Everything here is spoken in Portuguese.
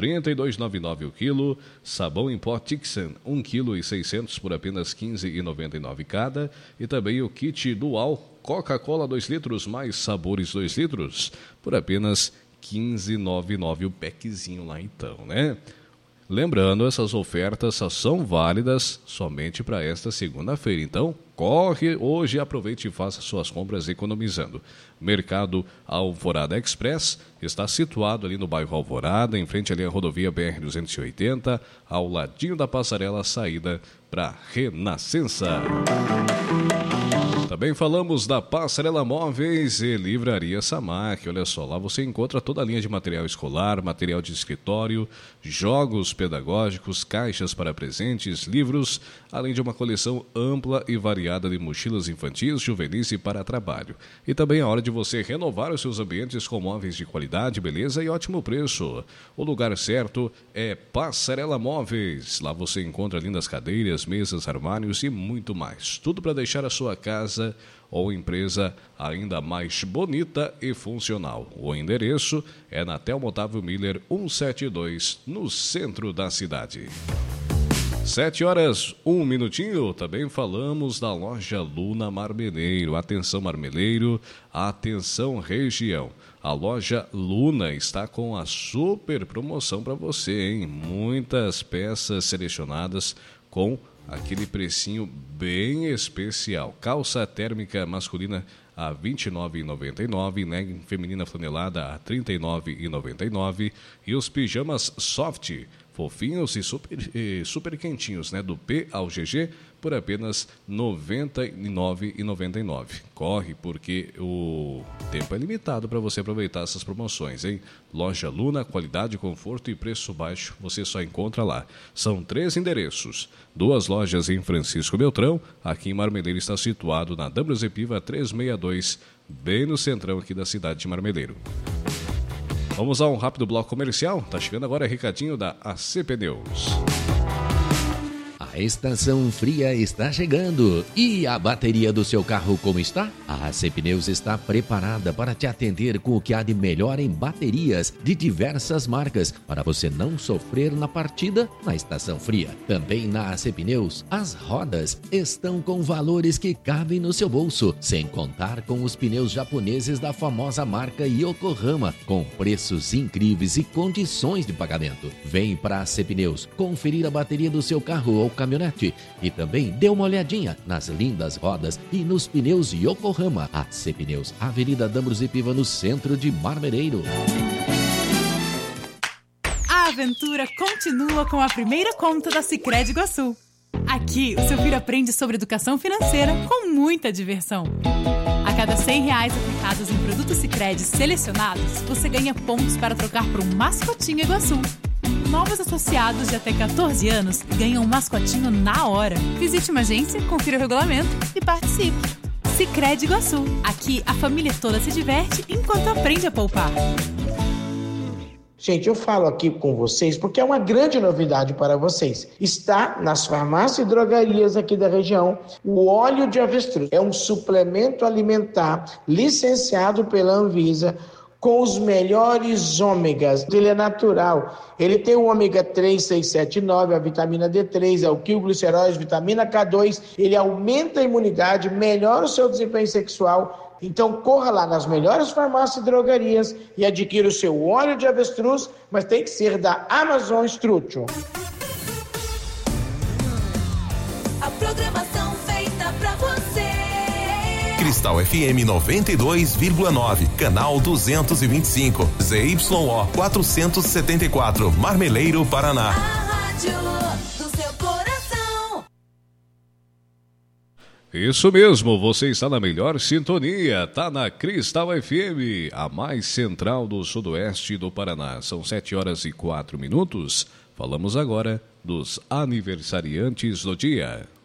32,99 o quilo. Sabão em pó Tixan, 1,6 kg por apenas R$ 15,99 cada. E também o kit Dual Coca-Cola 2 litros mais sabores 2 litros por apenas R$ 15,99 o packzinho lá então, né? Lembrando, essas ofertas só são válidas somente para esta segunda-feira. Então, corre hoje, aproveite e faça suas compras economizando. Mercado Alvorada Express está situado ali no bairro Alvorada, em frente ali à rodovia BR-280, ao ladinho da passarela saída para Renascença. Também falamos da Passarela Móveis e Livraria Samac. Olha só, lá você encontra toda a linha de material escolar, material de escritório, jogos pedagógicos, caixas para presentes, livros, além de uma coleção ampla e variada de mochilas infantis, juvenis e para trabalho. E também é hora de você renovar os seus ambientes com móveis de qualidade, beleza e ótimo preço. O lugar certo é Passarela Móveis. Lá você encontra lindas cadeiras, mesas, armários e muito mais. Tudo para deixar a sua casa ou empresa ainda mais bonita e funcional. O endereço é na Telmo Otávio Miller 172, no centro da cidade. 7h01. Também falamos da loja Luna Marmeleiro. Atenção Marmeleiro, atenção região. A loja Luna está com a super promoção para você, hein? Muitas peças selecionadas com aquele precinho bem especial. Calça térmica masculina a R$ 29,99, legging feminina flanelada a R$ 39,99 e os pijamas soft, fofinhos e super quentinhos, né? Do P ao GG por apenas R$ 99,99. Corre, porque o tempo é limitado para você aproveitar essas promoções, hein? Loja Luna, qualidade, conforto e preço baixo, você só encontra lá. São 3 endereços, 2 lojas em Francisco Beltrão, aqui em Marmeleiro está situado na Dambros Epiva 362, bem no centrão aqui da cidade de Marmeleiro. Vamos a um rápido bloco comercial, tá chegando agora recadinho da AC Pneus. A estação fria está chegando. E a bateria do seu carro como está? A AC Pneus está preparada para te atender com o que há de melhor em baterias de diversas marcas, para você não sofrer na partida na estação fria. Também na AC Pneus, as rodas estão com valores que cabem no seu bolso, sem contar com os pneus japoneses da famosa marca Yokohama, com preços incríveis e condições de pagamento. Vem para a AC Pneus conferir a bateria do seu carro ou caminhonete e também dê uma olhadinha nas lindas rodas e nos pneus Yokohama. AC Pneus, Avenida Dambros Epiva, no centro de Marmeleiro. A aventura continua com a primeira conta da Sicredi Iguaçu. Aqui, o seu filho aprende sobre educação financeira com muita diversão. A cada R$100 aplicados em produtos Sicredi selecionados, você ganha pontos para trocar por um mascotinho Iguaçu. Novos associados de até 14 anos ganham um mascotinho na hora. Visite uma agência, confira o regulamento e participe. Sicredi Iguaçu. Aqui a família toda se diverte enquanto aprende a poupar. Gente, eu falo aqui com vocês porque é uma grande novidade para vocês. Está nas farmácias e drogarias aqui da região o óleo de avestruz. É um suplemento alimentar licenciado pela Anvisa com os melhores ômegas. Ele é natural. Ele tem o ômega 3, 6, 7 e 9, a vitamina D3, a alquilgliceróis, vitamina K2. Ele aumenta a imunidade, melhora o seu desempenho sexual. Então corra lá nas melhores farmácias e drogarias e adquira o seu óleo de avestruz, mas tem que ser da Amazon Strutio. A programação feita pra você. Cristal FM 92,9, canal 225, ZYO 474, Marmeleiro, Paraná. A rádio do seu coração. Isso mesmo, você está na melhor sintonia, tá na Cristal FM, a mais central do sudoeste do Paraná. São 7h04. Falamos agora dos aniversariantes do dia.